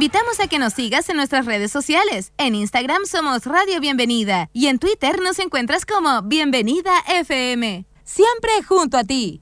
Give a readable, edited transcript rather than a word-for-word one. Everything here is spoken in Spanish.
invitamos a que nos sigas en nuestras redes sociales. En Instagram somos Radio Bienvenida y en Twitter nos encuentras como Bienvenida FM. Siempre junto a ti.